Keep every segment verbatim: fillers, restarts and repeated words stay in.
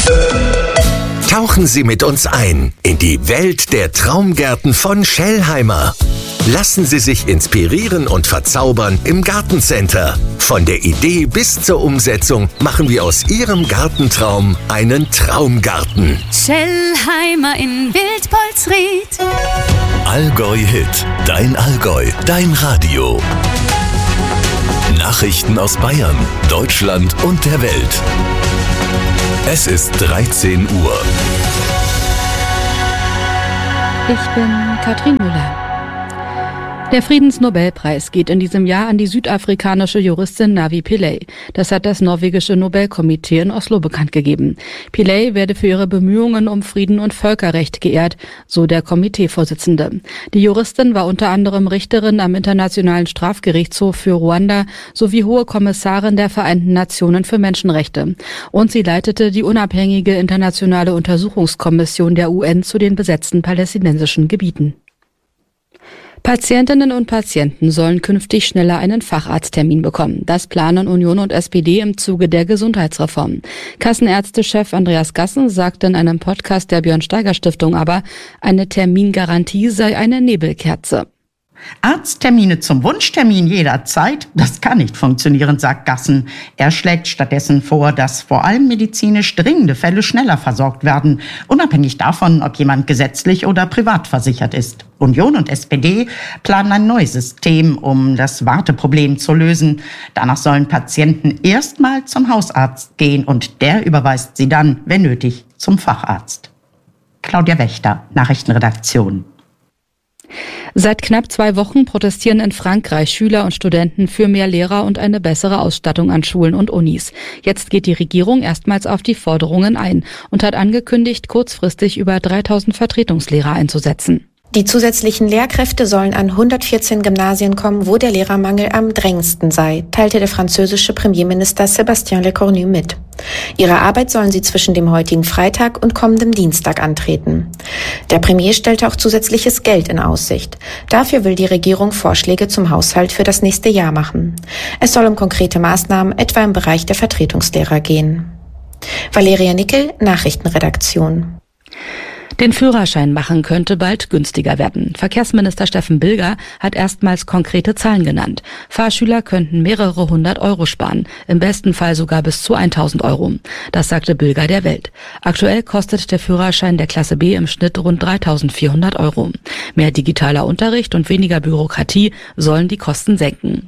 Tauchen Sie mit uns ein in die Welt der Traumgärten von Schellheimer. Lassen Sie sich inspirieren und verzaubern im Gartencenter. Von der Idee bis zur Umsetzung machen wir aus Ihrem Gartentraum einen Traumgarten. Schellheimer in Wildpolsried. Allgäu Hit, dein Allgäu, dein Radio. Nachrichten aus Bayern, Deutschland und der Welt. Es ist dreizehn Uhr. Ich bin Katrin Müller. Der Friedensnobelpreis geht in diesem Jahr an die südafrikanische Juristin Navi Pillay. Das hat das norwegische Nobelkomitee in Oslo bekannt gegeben. Pillay werde für ihre Bemühungen um Frieden und Völkerrecht geehrt, so der Komiteevorsitzende. Die Juristin war unter anderem Richterin am Internationalen Strafgerichtshof für Ruanda sowie Hohe Kommissarin der Vereinten Nationen für Menschenrechte. Und sie leitete die unabhängige internationale Untersuchungskommission der U N zu den besetzten palästinensischen Gebieten. Patientinnen und Patienten sollen künftig schneller einen Facharzttermin bekommen. Das planen Union und S P D im Zuge der Gesundheitsreform. Kassenärztechef Andreas Gassen sagte in einem Podcast der Björn-Steiger-Stiftung aber, eine Termingarantie sei eine Nebelkerze. Arzttermine zum Wunschtermin jederzeit, das kann nicht funktionieren, sagt Gassen. Er schlägt stattdessen vor, dass vor allem medizinisch dringende Fälle schneller versorgt werden, unabhängig davon, ob jemand gesetzlich oder privat versichert ist. Union und S P D planen ein neues System, um das Warteproblem zu lösen. Danach sollen Patienten erstmal zum Hausarzt gehen und der überweist sie dann, wenn nötig, zum Facharzt. Claudia Wächter, Nachrichtenredaktion. Seit knapp zwei Wochen protestieren in Frankreich Schüler und Studenten für mehr Lehrer und eine bessere Ausstattung an Schulen und Unis. Jetzt geht die Regierung erstmals auf die Forderungen ein und hat angekündigt, kurzfristig über dreitausend Vertretungslehrer einzusetzen. Die zusätzlichen Lehrkräfte sollen an hundertvierzehn Gymnasien kommen, wo der Lehrermangel am drängendsten sei, teilte der französische Premierminister Sébastien Lecornu mit. Ihre Arbeit sollen sie zwischen dem heutigen Freitag und kommendem Dienstag antreten. Der Premier stellte auch zusätzliches Geld in Aussicht. Dafür will die Regierung Vorschläge zum Haushalt für das nächste Jahr machen. Es soll um konkrete Maßnahmen etwa im Bereich der Vertretungslehrer gehen. Valeria Nickel, Nachrichtenredaktion. Den Führerschein machen könnte bald günstiger werden. Verkehrsminister Steffen Bilger hat erstmals konkrete Zahlen genannt. Fahrschüler könnten mehrere hundert Euro sparen, im besten Fall sogar bis zu tausend Euro. Das sagte Bilger der Welt. Aktuell kostet der Führerschein der Klasse B im Schnitt rund dreitausendvierhundert Euro. Mehr digitaler Unterricht und weniger Bürokratie sollen die Kosten senken.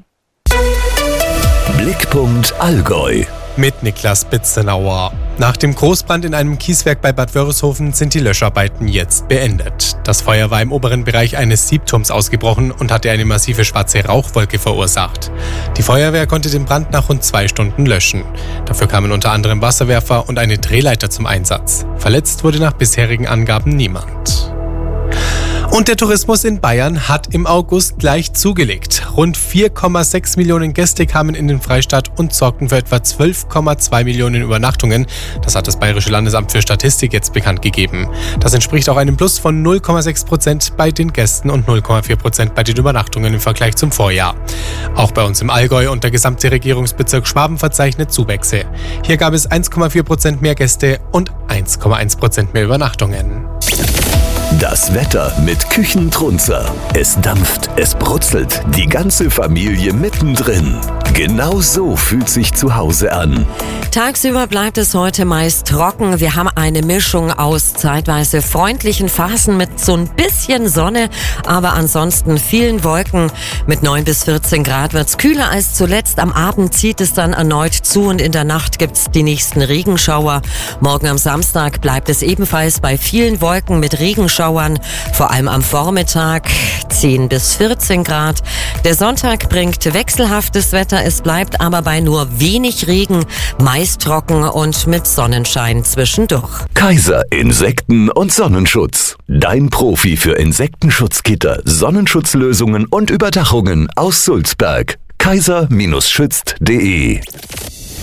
Blickpunkt Allgäu. Mit Niklas Bitzenauer. Nach dem Großbrand in einem Kieswerk bei Bad Wörishofen sind die Löscharbeiten jetzt beendet. Das Feuer war im oberen Bereich eines Siebturms ausgebrochen und hatte eine massive schwarze Rauchwolke verursacht. Die Feuerwehr konnte den Brand nach rund zwei Stunden löschen. Dafür kamen unter anderem Wasserwerfer und eine Drehleiter zum Einsatz. Verletzt wurde nach bisherigen Angaben niemand. Und der Tourismus in Bayern hat im August gleich zugelegt. Rund vier Komma sechs Millionen Gäste kamen in den Freistaat und sorgten für etwa zwölf Komma zwei Millionen Übernachtungen. Das hat das Bayerische Landesamt für Statistik jetzt bekannt gegeben. Das entspricht auch einem Plus von null Komma sechs Prozent bei den Gästen und null Komma vier Prozent bei den Übernachtungen im Vergleich zum Vorjahr. Auch bei uns im Allgäu und der gesamte Regierungsbezirk Schwaben verzeichnet Zuwächse. Hier gab es eins Komma vier Prozent mehr Gäste und eins Komma eins Prozent mehr Übernachtungen. Das Wetter mit Küchentrunzer. Es dampft, es brutzelt, die ganze Familie mittendrin. Genau so fühlt sich zu Hause an. Tagsüber bleibt es heute meist trocken. Wir haben eine Mischung aus zeitweise freundlichen Phasen mit so ein bisschen Sonne, aber ansonsten vielen Wolken. Mit neun bis vierzehn Grad wird's kühler als zuletzt. Am Abend zieht es dann erneut zu und in der Nacht gibt's die nächsten Regenschauer. Morgen am Samstag bleibt es ebenfalls bei vielen Wolken mit Regenschauern, vor allem am Vormittag zehn bis vierzehn Grad. Der Sonntag bringt wechselhaftes Wetter, es bleibt aber bei nur wenig Regen, meist trocken und mit Sonnenschein zwischendurch. Kaiser Insekten- und Sonnenschutz. Dein Profi für Insektenschutzgitter, Sonnenschutzlösungen und Überdachungen aus Sulzberg. kaiser Bindestrich schützt punkt de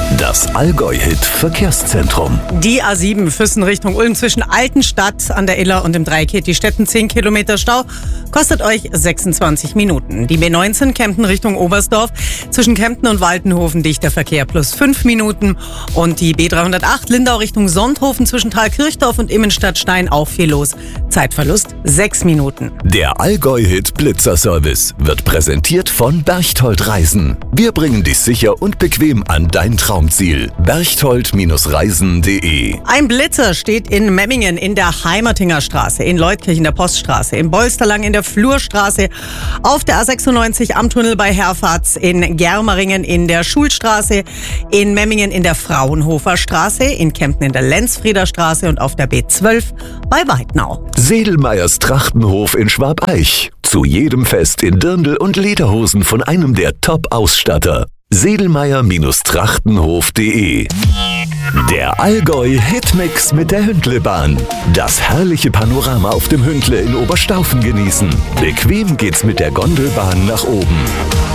Das Allgäu-Hit Verkehrszentrum. Die A sieben Füssen Richtung Ulm zwischen Altenstadt an der Iller und dem Dreieck, die Städten zehn Kilometer Stau, kostet euch sechsundzwanzig Minuten. Die B neunzehn Kempten Richtung Oberstdorf zwischen Kempten und Waltenhofen dichter Verkehr plus fünf Minuten. Und die B dreihundertacht Lindau Richtung Sonthofen zwischen Thalkirchdorf und Immenstadtstein auch viel los. Zeitverlust sechs Minuten. Der Allgäu-Hit Blitzerservice wird präsentiert von Berchtold Reisen. Wir bringen dich sicher und bequem an dein Traumziel. berchtold Reisen punkt de. Ein Blitzer steht in Memmingen in der Heimertinger Straße, in Leutkirch in der Poststraße, in Bolsterlang in der Flurstraße, auf der A sechsundneunzig am Tunnel bei Herfatz, in Germeringen in der Schulstraße, in Memmingen in der Fraunhofer Straße, in Kempten in der Lenzfrieder Straße und auf der B zwölf bei Weidnau. Sedelmeyers Trachtenhof in Schwabeich. Zu jedem Fest in Dirndl und Lederhosen von einem der Top-Ausstatter. sedelmeyer Trachtenhof punkt de. Der Allgäu-Hitmix mit der Hündlebahn. Das herrliche Panorama auf dem Hündle in Oberstaufen genießen. Bequem geht's mit der Gondelbahn nach oben.